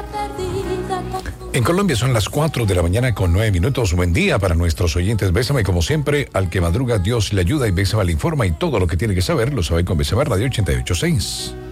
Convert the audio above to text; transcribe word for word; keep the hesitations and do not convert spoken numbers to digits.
En Colombia son las cuatro de la mañana con nueve minutos. Buen día para nuestros oyentes. Bésame, como siempre, al que madruga Dios le ayuda y Bésame le informa y todo lo que tiene que saber lo sabe con Bésame Radio ochenta y ocho punto seis.